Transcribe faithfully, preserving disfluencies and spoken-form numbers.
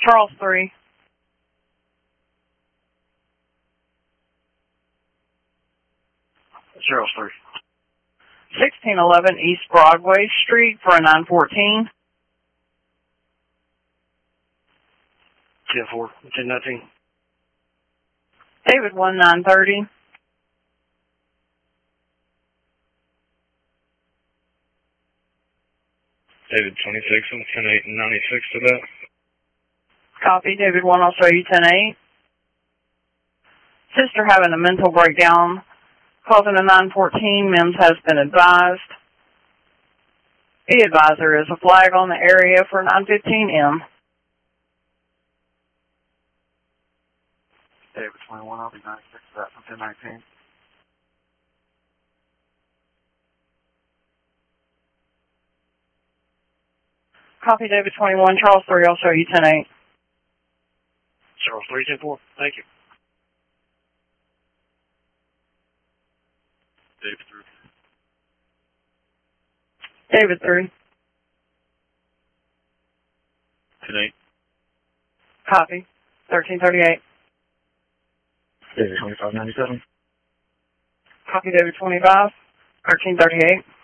Charles three. Charles three. sixteen eleven East Broadway Street for a nine fourteen. ten four. ten nineteen. David one nine thirty. David twenty-six on ten eight and ninety-six to that. Copy. David one, I'll show you ten eight. Sister having a mental breakdown, causing a nine fourteen. M I M S has been advised. The advisor is a flag on the area for nine fifteen M. David twenty-one, I'll be ninety-six to that from ten nineteen. Copy. David twenty-one, Charles three, I'll show you ten eight. Charles three, ten four. Thank you. David three. David three. ten eight. Copy. thirteen thirty-eight. David twenty-five ninety-seven. Copy. David twenty-five. thirteen thirty-eight.